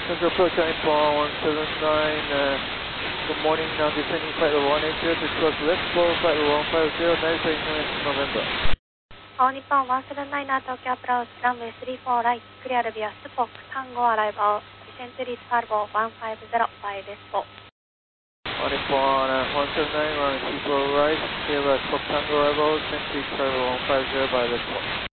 Central approach Nippon 179, good morning, now descending flight level 180 to close left, flow flight level 150, 939 November. All Nippon 179 Tokyo approach, runway 34 right, clear via Spock, Tango arrival, descent to reach Fargo 150 by Despo. All Nippon 179, runway 34 right, clear via Spock, Tango arrival, descent to reach Fargo 150 by Despo.